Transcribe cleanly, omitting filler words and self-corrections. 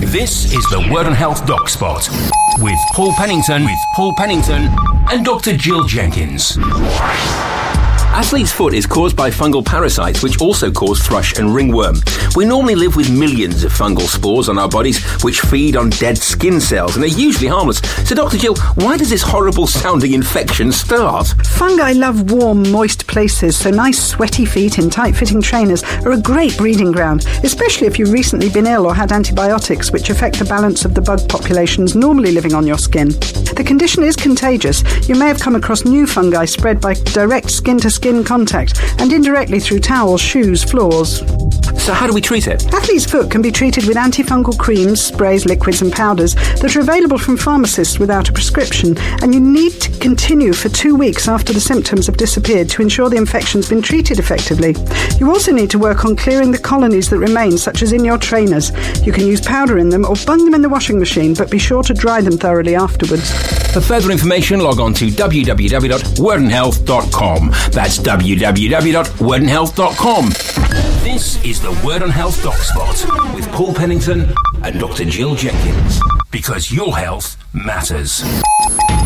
This is the Word on Health Doc Spot with Paul Pennington and Dr. Jill Jenkins. Athlete's foot is caused by fungal parasites which also cause thrush and ringworm. We normally live with millions of fungal spores on our bodies which feed on dead skin cells and are usually harmless. So Dr. Jill, why does this horrible sounding infection start? Fungi love warm, moist places, so nice sweaty feet in tight-fitting trainers are a great breeding ground, especially if you've recently been ill or had antibiotics which affect the balance of the bug populations normally living on your skin. The condition is contagious. You may have come across new fungi spread by direct skin-to-skin contact and indirectly through towels, shoes, floors. So how do we treat it? Athlete's foot can be treated with antifungal creams, sprays, liquids and powders that are available from pharmacists without a prescription, and you need to continue for 2 weeks after the symptoms have disappeared to ensure the infection's been treated effectively. You also need to work on clearing the colonies that remain, such as in your trainers. You can use powder in them or bung them in the washing machine, but be sure to dry them thoroughly afterwards. For further information, log on to www.wordonhealth.com. That's www.wordonhealth.com. This is the Word on Health Doc Spot with Paul Pennington and Dr. Jill Jenkins. Because your health matters.